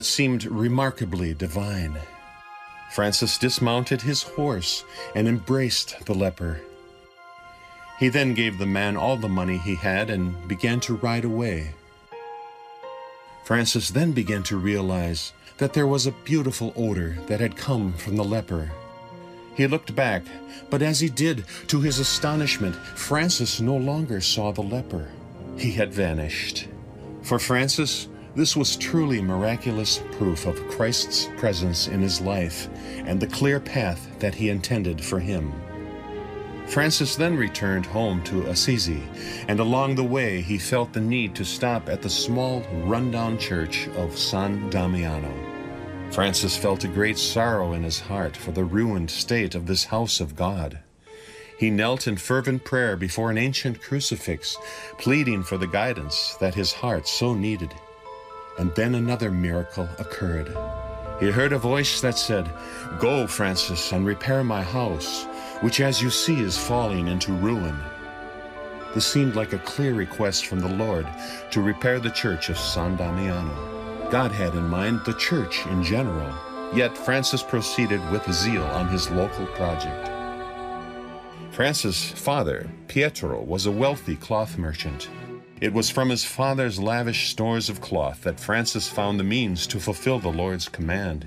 seemed remarkably divine. Francis dismounted his horse and embraced the leper. He then gave the man all the money he had and began to ride away. Francis then began to realize that there was a beautiful odor that had come from the leper. He looked back, but as he did, to his astonishment, Francis no longer saw the leper. He had vanished. For Francis, this was truly miraculous proof of Christ's presence in his life and the clear path that he intended for him. Francis then returned home to Assisi, and along the way he felt the need to stop at the small, rundown church of San Damiano. Francis felt a great sorrow in his heart for the ruined state of this house of God. He knelt in fervent prayer before an ancient crucifix, pleading for the guidance that his heart so needed. And then another miracle occurred. He heard a voice that said, "Go, Francis, and repair my house, which as you see is falling into ruin." This seemed like a clear request from the Lord to repair the church of San Damiano. God had in mind the church in general, yet Francis proceeded with zeal on his local project. Francis' father, Pietro, was a wealthy cloth merchant. It was from his father's lavish stores of cloth that Francis found the means to fulfill the Lord's command.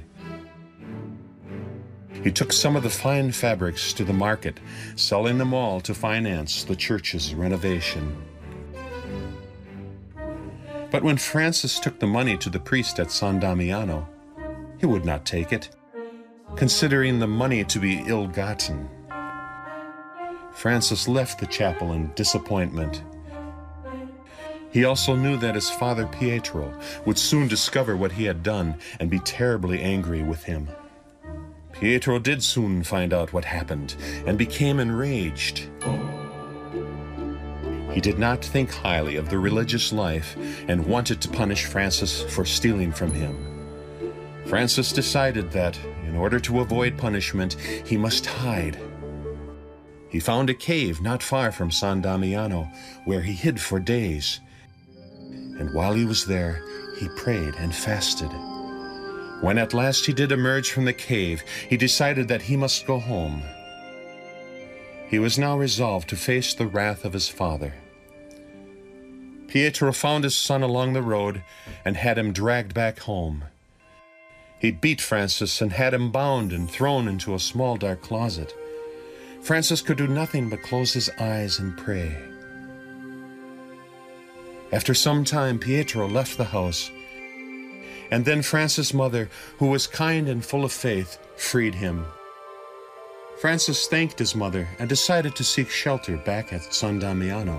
He took some of the fine fabrics to the market, selling them all to finance the church's renovation. But when Francis took the money to the priest at San Damiano, he would not take it, considering the money to be ill-gotten. Francis left the chapel in disappointment. He also knew that his father Pietro would soon discover what he had done and be terribly angry with him. Pietro did soon find out what happened and became enraged. He did not think highly of the religious life and wanted to punish Francis for stealing from him. Francis decided that, in order to avoid punishment, he must hide. He found a cave not far from San Damiano, where he hid for days. And while he was there, he prayed and fasted. When at last he did emerge from the cave, he decided that he must go home. He was now resolved to face the wrath of his father. Pietro found his son along the road and had him dragged back home. He beat Francis and had him bound and thrown into a small dark closet. Francis could do nothing but close his eyes and pray. After some time, Pietro left the house, and then Francis' mother, who was kind and full of faith, freed him. Francis thanked his mother and decided to seek shelter back at San Damiano.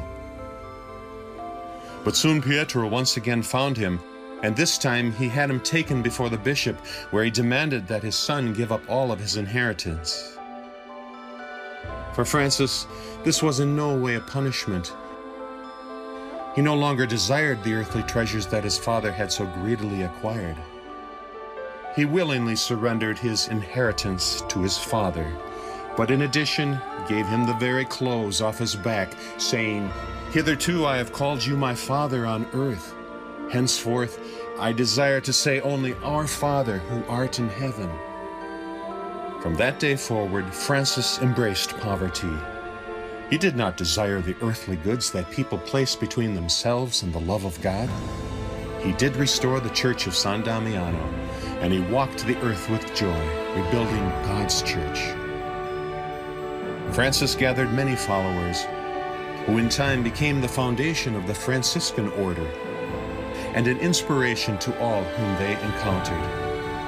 But soon Pietro once again found him, and this time he had him taken before the bishop, where he demanded that his son give up all of his inheritance. For Francis, this was in no way a punishment. He no longer desired the earthly treasures that his father had so greedily acquired. He willingly surrendered his inheritance to his father, but in addition gave him the very clothes off his back, saying, "Hitherto I have called you my father on earth. Henceforth I desire to say only, Our Father who art in heaven." From that day forward, Francis embraced poverty. He did not desire the earthly goods that people place between themselves and the love of God. He did restore the church of San Damiano, and he walked the earth with joy, rebuilding God's church. Francis gathered many followers, who in time became the foundation of the Franciscan order and an inspiration to all whom they encountered.